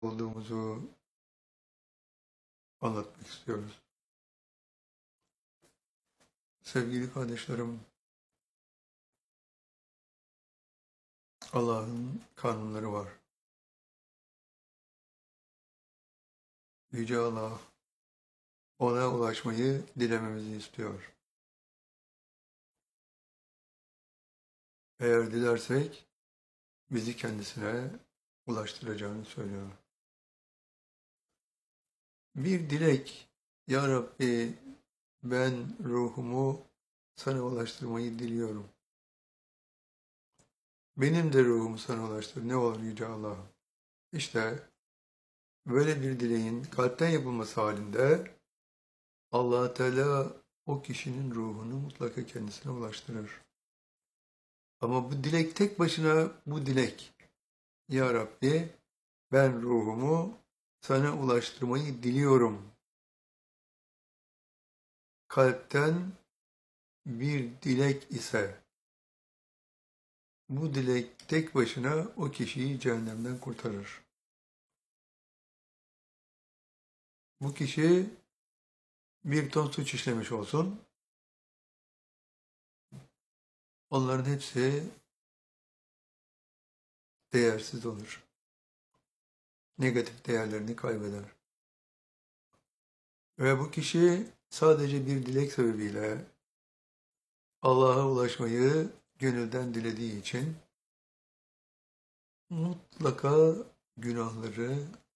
olduğumuzu anlatmak istiyoruz. Sevgili kardeşlerim, Allah'ın kanunları var. Yüce Allah ona ulaşmayı dilememizi istiyor. Eğer dilersek bizi kendisine ulaştıracağını söylüyor. Bir dilek, Ya Rabbi ben ruhumu sana ulaştırmayı diliyorum. Benim de ruhumu sana ulaştır. Ne olur Yüce Allah. İşte böyle bir dileğin kalpten yapılması halinde Allah Teala o kişinin ruhunu mutlaka kendisine ulaştırır. Ama bu dilek tek başına bu dilek. Ya Rabbi ben ruhumu sana ulaştırmayı diliyorum. Kalpten bir dilek ise bu dilek tek başına o kişiyi cehennemden kurtarır. Bu kişi bir ton suç işlemiş olsun. Onların hepsi değersiz olur. Negatif değerlerini kaybeder. Ve bu kişi sadece bir dilek sebebiyle Allah'a ulaşmayı gönülden dilediği için mutlaka günahları